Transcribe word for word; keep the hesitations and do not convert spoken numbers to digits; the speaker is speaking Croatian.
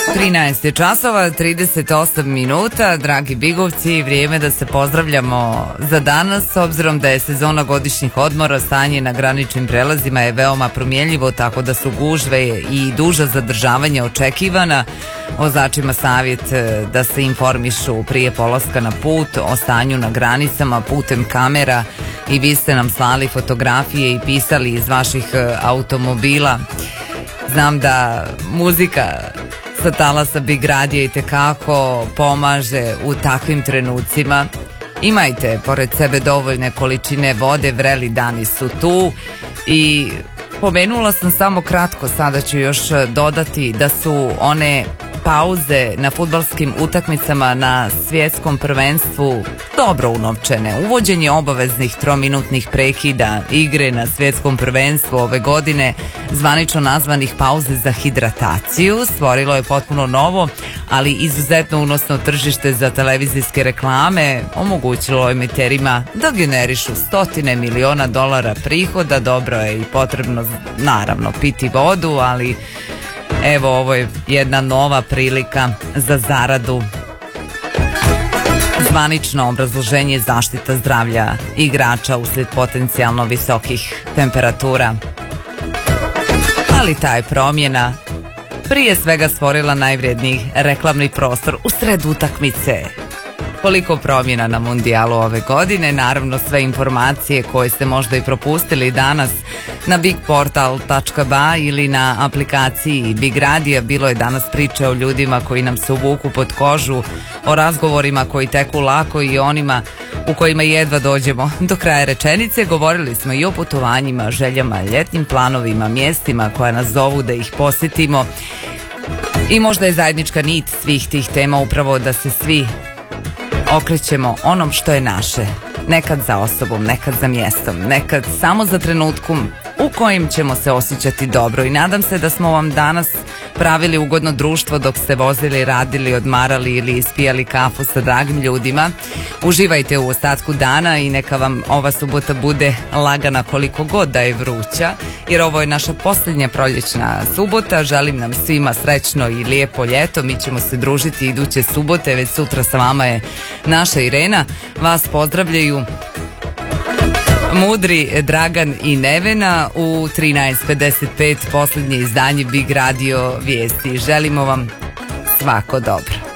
trinaest je časova, trideset osam minuta, dragi bigovci, vrijeme da se pozdravljamo za danas, s obzirom da je sezona godišnjih odmora, stanje na graničnim prelazima je veoma promjenljivo, tako da su gužve i duža zadržavanja očekivana. Vozačima savjet da se informišu prije polaska na put o stanju na granicama putem kamera, i vi ste nam slali fotografije i pisali iz vaših automobila. Znam da muzika sa talasa Big Radija itekako pomaže u takvim trenucima. Imajte pored sebe dovoljne količine vode, vreli dani su tu. I pomenula sam samo kratko, sada ću još dodati da su one pauze na fudbalskim utakmicama na svjetskom prvenstvu dobro unovčene. Uvođenje obaveznih trominutnih prekida igre na svjetskom prvenstvu ove godine, zvanično nazvanih pauze za hidrataciju, stvorilo je potpuno novo, ali izuzetno unosno tržište za televizijske reklame, omogućilo emiterima da generišu stotine miliona dolara prihoda. Dobro je i potrebno naravno piti vodu, ali evo, ovo je jedna nova prilika za zaradu. Zvanično obrazloženje zaštita zdravlja igrača uslijed potencijalno visokih temperatura. Ali ta je promjena prije svega stvorila najvrijedniji reklamni prostor u sred utakmice. Koliko promjena na mundijalu ove godine, naravno sve informacije koje ste možda i propustili danas na bigportal tačka ba ili na aplikaciji Big Radija. Bilo je danas priče o ljudima koji nam se uvuku pod kožu, o razgovorima koji teku lako i onima u kojima jedva dođemo do kraja rečenice. Govorili smo i o putovanjima, željama, ljetnim planovima, mjestima koja nas zovu da ih posjetimo. I možda je zajednička nit svih tih tema upravo da se svi okrećemo onom što je naše, nekad za osobom, nekad za mjestom, nekad samo za trenutkom u kojim ćemo se osjećati dobro. I nadam se da smo vam danas pravili ugodno društvo dok ste vozili, radili, odmarali ili ispijali kafu sa dragim ljudima. Uživajte u ostatku dana i neka vam ova subota bude lagana koliko god da je vruća, jer ovo je naša posljednja proljećna subota. Želim nam svima srećno i lijepo ljeto. Mi ćemo se družiti iduće subote, već sutra sa vama je naša Irena. Vas pozdravljaju Mudri, Dragan i Nevena u trinaest pedeset pet, posljednje izdanje Big Radio vijesti. Želimo vam svako dobro.